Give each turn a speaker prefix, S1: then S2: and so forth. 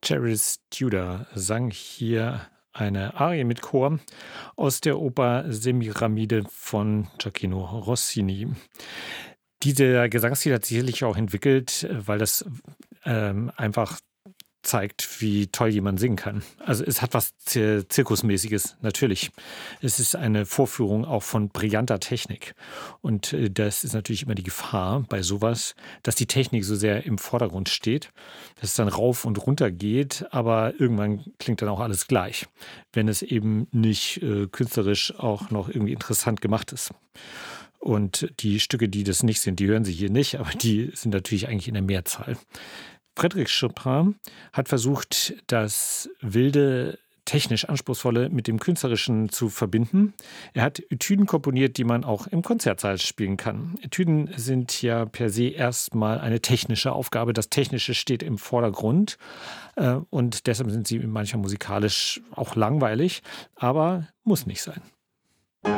S1: Jerris Tudor sang hier eine Arie mit Chor aus der Oper Semiramide von Gioacchino Rossini. Dieser Gesangsstil hat sich sicherlich auch entwickelt, weil das einfach zeigt, wie toll jemand singen kann. Also es hat was Zirkusmäßiges, natürlich. Es ist eine Vorführung auch von brillanter Technik. Und das ist natürlich immer die Gefahr bei sowas, dass die Technik so sehr im Vordergrund steht, dass es dann rauf und runter geht, aber irgendwann klingt dann auch alles gleich, wenn es eben nicht künstlerisch auch noch irgendwie interessant gemacht ist. Und die Stücke, die das nicht sind, die hören Sie hier nicht, aber die sind natürlich eigentlich in der Mehrzahl. Frédéric Chopin hat versucht, das wilde, technisch anspruchsvolle mit dem Künstlerischen zu verbinden. Er hat Etüden komponiert, die man auch im Konzertsaal spielen kann. Etüden sind ja per se erstmal eine technische Aufgabe. Das Technische steht im Vordergrund und deshalb sind sie manchmal musikalisch auch langweilig, aber muss nicht sein.